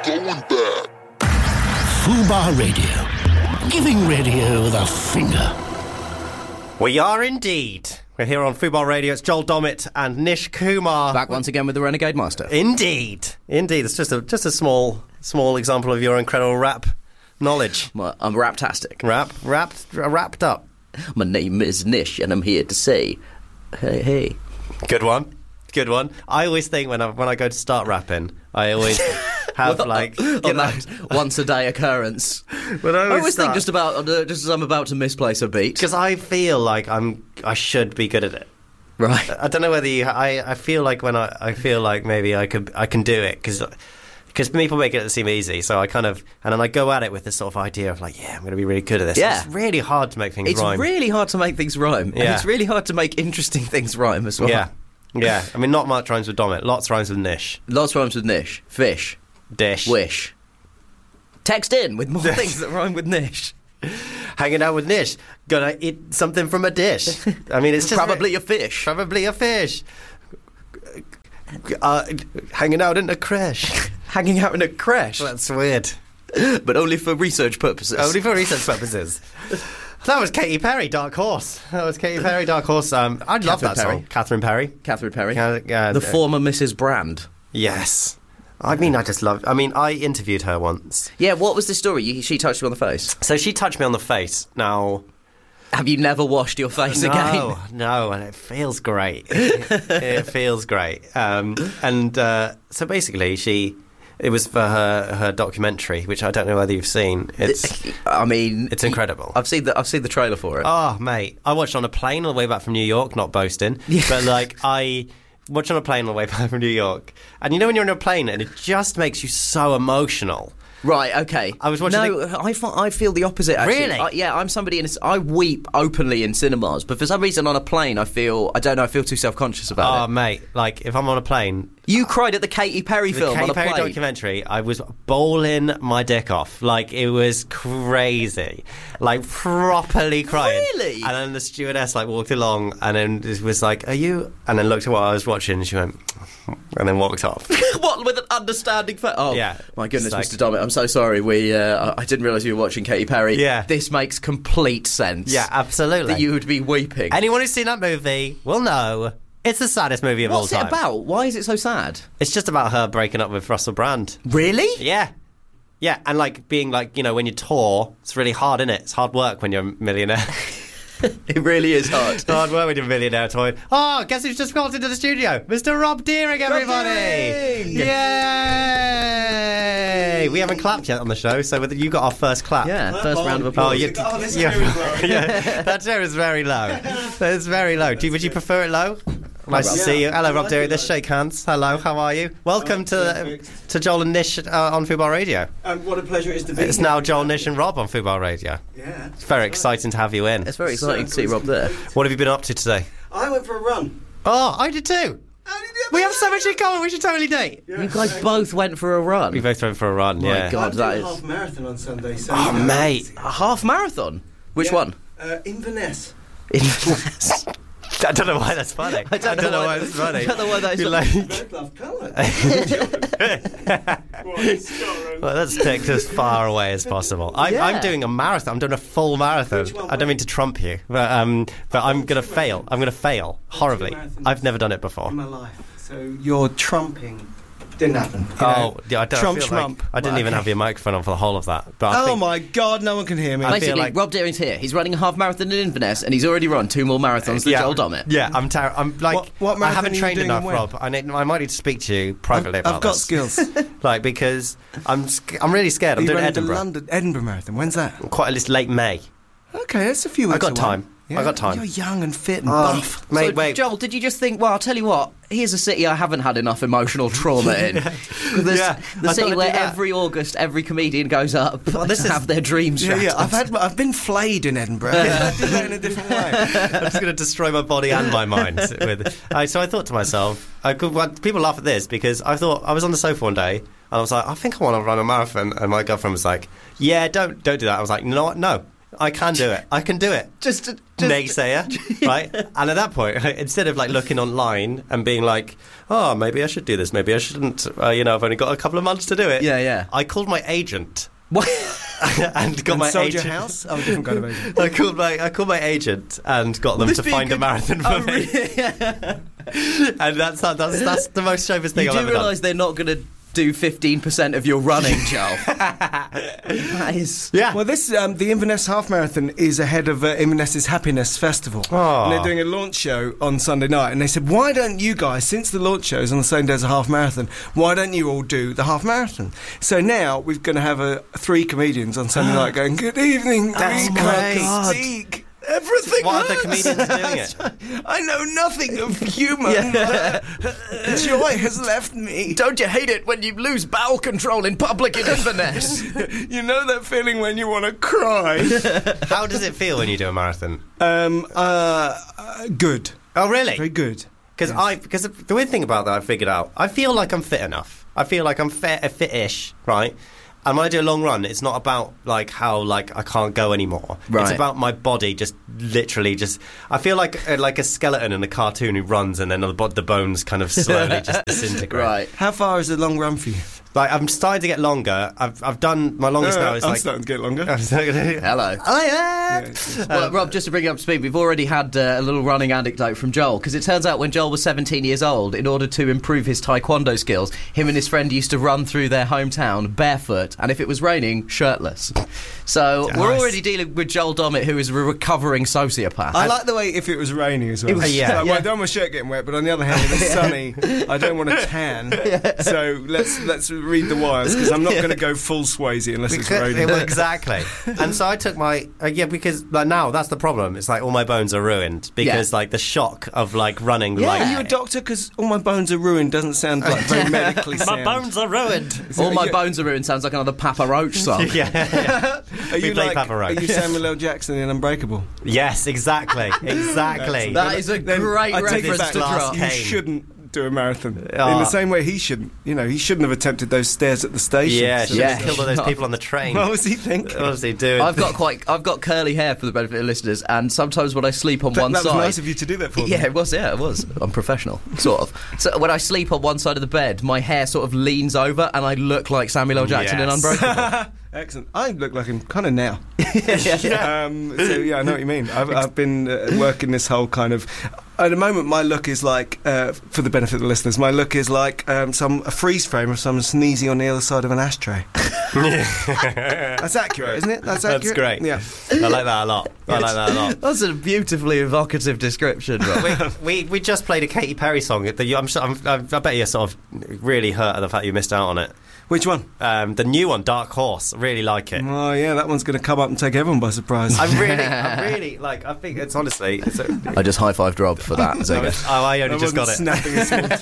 going back. Fubar Radio. Giving radio the finger. We are indeed. We're here on Fubar Radio. It's Joel Dommett and Nish Kumar. Back once again with the Renegade Master. Indeed. It's just a small example of your incredible rap knowledge. Well, I'm raptastic. Wrapped up. My name is Nish, and I'm here to say, hey. Good one. I always think when I go to start rapping, I always have on that once a day occurrence. But I always think just as I'm about to misplace a beat, because I feel like I should be good at it. Right. I don't know whether I feel like when I feel like maybe I can do it because people make it seem easy, so I kind of, and then I go at it with this sort of idea of like, yeah, I'm going to be really good at this. Yeah. It's really hard to make things rhyme. It's really hard to make things rhyme. Yeah. And it's really hard to make interesting things rhyme as well. Yeah. I mean, not much rhymes with Dommett. Lots rhymes with Nish. Lots rhymes with Nish. Fish. Dish. Wish. Text in with more things that rhyme with Nish. Hanging out with Nish. Gonna eat something from a dish. I mean, it's just... Probably a fish. Probably a fish. Hanging out in a creche. Hanging out in a creche. That's weird. But only for research purposes. That was Katy Perry, Dark Horse. I love that song. Catherine Perry. The former Mrs. Brand. Yes. I mean, I interviewed her once. Yeah, what was the story? She touched you on the face. So she touched me on the face. Now... Have you never washed your face again? No, and it feels great. It feels great. So basically, it was for her documentary, which I don't know whether you've seen. It's incredible. I've seen the trailer for it. Oh, mate, I watched on a plane on the way back from New York. Not boasting, but I watched on a plane on the way back from New York, and you know when you're on a plane and it just makes you so emotional. Right, okay. I was watching. I feel the opposite. Actually. Really? I'm somebody I weep openly in cinemas, but for some reason on a plane, I feel too self-conscious about it. Oh, mate, like if I'm on a plane. You cried at the Katy Perry film on a plane. The Katy Perry documentary, I was bowling my dick off. Like, it was crazy. Like, properly crying. Really? And then the stewardess, walked along and then it was like, are you... And then looked at what I was watching and she went... And then walked off. What, with an understanding face? Oh, yeah. My goodness, Mr. Dommett, I'm so sorry. I didn't realise you were watching Katy Perry. Yeah. This makes complete sense. Yeah, absolutely. That you would be weeping. Anyone who's seen that movie will know... It's the saddest movie of all time. What's it about? Why is it so sad? It's just about her breaking up with Russell Brand. Really? Yeah. Yeah, and being when you tour, it's really hard, isn't it? It's hard work when you're a millionaire. It really is hard. It's hard work when you're a millionaire touring. Oh, guess who's just walked into the studio? Mr. Rob Deering, everybody! Yay! We haven't clapped yet on the show, so you got our first clap. Yeah, first round of applause. That chair is very low. It's very low. Would you prefer it low? Nice to see you. Hello, Rob Deering. Let's shake hands. Hello, how are you? Welcome to Joel and Nish on Fubar Radio. What a pleasure it is to be It's now Joel, Nish and Rob on Fubar Radio. Yeah. It's very exciting to have you in. It's very exciting to see Rob there. What have you been up to today? I went for a run. Oh, I did too. We have so much in common. We should totally date. Yeah. You guys both went for a run. We both went for a run. My God, that is. I did a half marathon on Sunday. So mate, a half marathon. Which one? Inverness. Inverness. I don't know why that's funny. I don't know why that's funny. I don't know why that's funny. Well, let's take this as far away as possible. I'm doing a marathon. I'm doing a full marathon. I don't mean to trump you, but I'm going to fail. I'm going to fail horribly. I've never done it before. In my life. So you're trumping. Didn't happen. I Trump schmump. I didn't even have your microphone on for the whole of that. But my God, no one can hear me. Basically, Rob Deering's here. He's running a half marathon in Inverness, and he's already run 2 more marathons than Joel Dommett. Yeah, I'm what I haven't trained enough, Rob. I might need to speak to you privately about this. I've got skills. Because I'm really scared. I'm doing Edinburgh. Edinburgh Marathon. When's that? It's late May. Okay, that's a few weeks. I got time. Yeah. I got time. You're young and fit and buff. Mate, so, wait. Joel, did you just think, well, I'll tell you what, here's a city I haven't had enough emotional trauma in. The city where every August, every comedian goes up to have their dreams shattered. Yeah, I've been flayed in Edinburgh. I did that in a different way. I'm just going to destroy my body and my mind. So I thought to myself, people laugh at this because I thought, I was on the sofa one day and I was like, I think I want to run a marathon. And my girlfriend was like, yeah, don't do that. I was like, you know what? No. I can do it. I can do it. naysayer, right? And at that point, instead of like looking online and being like, oh, maybe I should do this, maybe I shouldn't, I've only got a couple of months to do it. Yeah. I called my agent. What? and got my sold agent. your house? Oh, different kind of agent. I called my agent and got them to find a marathon for me. And that's the most chauvinist thing I've ever done. You do realise they're not going to do 15% of your running, Joel. That is... Yeah. Well, this the Inverness Half Marathon is ahead of Inverness's Happiness Festival. Oh. And they're doing a launch show on Sunday night. And they said, why don't you guys, since the launch show is on the same day as a half marathon, why don't you all do the half marathon? So now we're going to have 3 comedians on Sunday night going, good evening, That's great. Everything What hurts. other comedians are doing it? I know nothing of humour. Joy has left me. Don't you hate it when you lose bowel control in public in Inverness? You know that feeling when you want to cry? How does it feel when you do a marathon? Good. Oh, really? Very good. Because the weird thing about that I figured out, I feel like I'm fit enough. I feel like I'm fit-ish, right? And when I do a long run, it's not about like how like I can't go anymore. Right. It's about my body just literally just. I feel like a skeleton in a cartoon who runs and then the bones kind of slowly just disintegrate. Right. How far is a long run for you? Like I'm starting to get longer. I've done my longest now. Is I'm like starting to get longer. Hello. Well, Rob, just to bring you up to speed, we've already had a little running anecdote from Joel, because it turns out when Joel was 17 years old, in order to improve his taekwondo skills, him and his friend used to run through their hometown barefoot, and if it was raining, shirtless. So we're already dealing with Joel Dommett, who is a recovering sociopath. I like the way if it was raining as well. Yeah. Like, well, I don't want my shirt getting wet, but on the other hand, if it's sunny, I don't want to tan. So let's read the wires, because I'm not going to go full Swayze unless it's raining. Exactly. And so I took my because like now that's the problem. It's like all my bones are ruined because like the shock of like running. Yeah, like, are you a doctor? Because all my bones are ruined doesn't sound like very medically sound. my bones are ruined. All my bones are ruined sounds like another Papa Roach song. Yeah. Are you play like? Papa Roach. Are you Samuel L. Jackson in Unbreakable? Yes, exactly. That is a great I take it reference back. to drop. You shouldn't do a marathon in the same way he shouldn't. You know, he shouldn't have attempted those stairs at the station. Yeah, So- should killed all those people on the train. What was he thinking? What was he doing? I've got curly hair for the benefit of listeners, and sometimes when I sleep on one That side, was nice of you to do that for me. Yeah, it was. I'm professional, sort of. So when I sleep on one side of the bed, my hair sort of leans over, and I look like Samuel L. Jackson in Yes. Unbreakable. Excellent. I look like him kind of now. So yeah, I know what you mean. I've been working this whole kind of. At the moment, my look is like, for the benefit of the listeners, my look is like a freeze frame of someone sneezing on the other side of an ashtray. That's accurate, isn't it? That's accurate. That's great. Yeah, I like that a lot. That's a beautifully evocative description, Rob. We just played a Katy Perry song. I bet you're sort of really hurt at the fact you missed out on it. Which one? The new one, Dark Horse. Really like it. Oh yeah, that one's going to come up and take everyone by surprise. I'm really like. I think it's honestly. I just high-fived Rob for that. Zinger. I only just got it. Snapping a small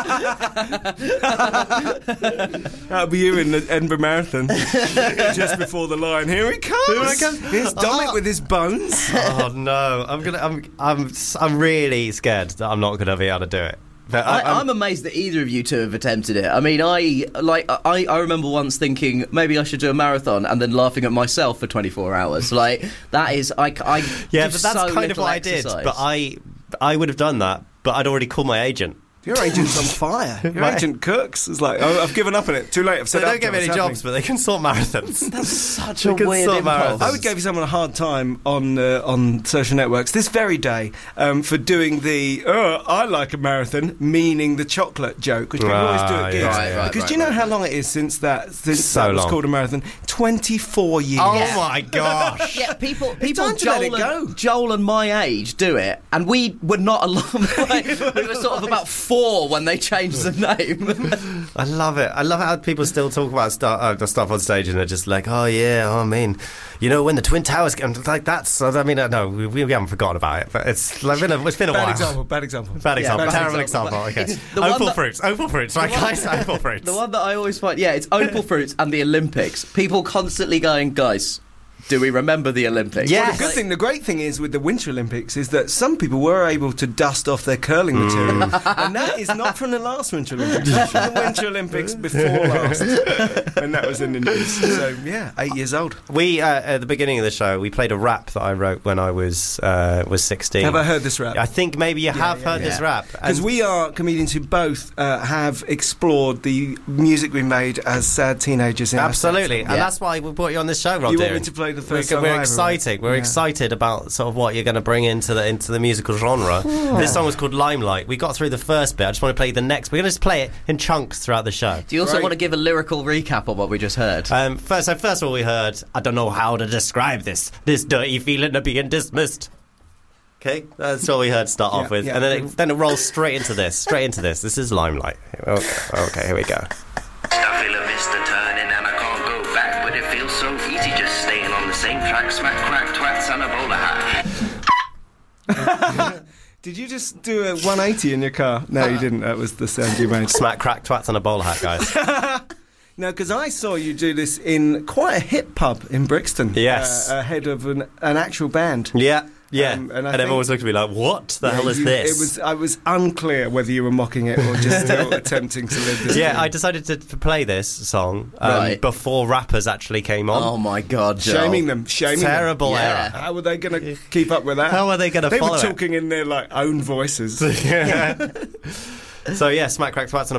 That'll be you in the Edinburgh Marathon, just before the line. Here he comes. Here's Dominic with his bones. Oh no! I'm really scared that I'm not going to be able to do it. But I'm amazed that either of you two have attempted it. I mean, I remember once thinking maybe I should do a marathon and then laughing at myself for 24 hours. Like that is, yeah, but that's kind of what I did. But I would have done that, but I'd already called my agent. Your agent's on fire. Your agent cooks. It's like, I've given up on it. Too late. I've said they don't get me any jobs, but they can sort marathons. That's such a weird impulse. I would give someone a hard time on social networks this very day for doing the I like a marathon, meaning the chocolate joke, which people always do at gigs. Because do you know how long it is since that was called a marathon? 24 years. Oh my gosh! Yeah, people time to let it go. Joel and my age do it, and we were not alone. We were sort of about 4 when they changed the name. I love it. I love how people still talk about the stuff on stage and they're just like, oh yeah, oh, I mean, you know, when the Twin Towers came, like that's. I mean, no, we haven't forgotten about it, but it's been a while. Bad example. Terrible example. Okay. Opal fruits, right, guys? Opal fruits. The one that I always find, it's Opal fruits and the Olympics. People constantly going, guys, Do we remember the Olympics? Yeah. Well, the good thing, the great thing is with the Winter Olympics is that some people were able to dust off their curling material, and that is not from the last Winter Olympics. It's from the Winter Olympics before last, and that was in the news. So yeah, 8 years old. We at the beginning of the show we played a rap that I wrote when I was 16. Have I heard this rap? I think maybe you have heard this rap Because we are comedians who both have explored the music we made as sad teenagers. Absolutely, and that's why we brought you on this show, Rob. You want me to play the first song? We're excited. We're excited about sort of what you're going to bring into the musical genre. This song was called Limelight. We got through the first bit. I just want to play the next. We're going to just play it in chunks throughout the show. Do you also want to give a lyrical recap of what we just heard? First of all, we heard, I don't know how to describe this dirty feeling of being dismissed. Okay, that's what we heard to start off with. And then it rolls straight into this. This is Limelight. Okay, here we go. I feel a vista turning and I can't go back, but it feels so easy just staying on the same track. Smack, crack, twats and a bowler hat. Did you just do a 180 in your car? No, you didn't. That was the sound you made. Smack, crack, twats and a bowler hat, guys. No, because I saw you do this in quite a hip pub in Brixton. Yes. Ahead of an actual band. Yeah. Yeah, and everyone was looking at me like, what the hell is this? I was unclear whether you were mocking it or just still attempting to live this dream. I decided to play this song before rappers actually came on. Oh my God, Joel. Shaming them. Terrible them. error. How are they going to keep up with that? How are they going to follow They were talking in their own voices. So yeah, Smack, Crack, Twats and